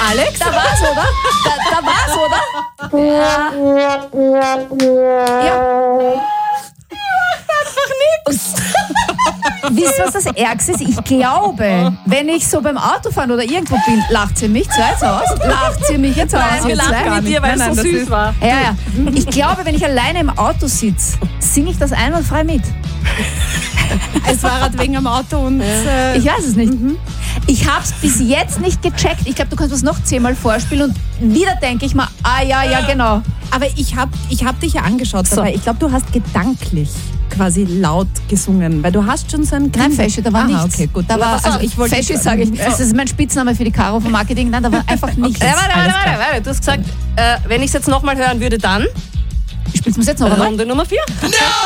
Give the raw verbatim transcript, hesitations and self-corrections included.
Alex? Da war's, oder? Da, da war's, oder? Ja. ja. Wisst ihr, was das Ärgste ist? Ich glaube, wenn ich so beim Autofahren oder irgendwo bin, lacht sie mich zwar jetzt aus. Lacht sie mich jetzt aus. Nein, wir lachen mit dir, weil es so süß war. Ja, ja. Ich glaube, wenn ich alleine im Auto sitze, singe ich das einwandfrei mit. Es war halt wegen am Auto und... Äh, ich weiß es nicht. Mhm. Ich habe es bis jetzt nicht gecheckt. Ich glaube, du kannst das noch zehnmal vorspielen und wieder denke ich mal, ah ja, ja, genau. Aber ich habe ich hab dich ja angeschaut so. dabei. Ich glaube, du hast gedanklich quasi laut gesungen, weil du hast schon so ein... Nein, Feschi, da war Aha, nichts. okay, gut. Da war, also ich wollte Feschi, sage ich, das ist mein Spitzname für die Caro vom Marketing. Nein, da war einfach nichts. Okay. Ja, warte, warte, warte, warte. Du hast gesagt, äh, wenn ich es jetzt nochmal hören würde, dann... Spielst du es jetzt noch einmal? Runde Nummer vier. No!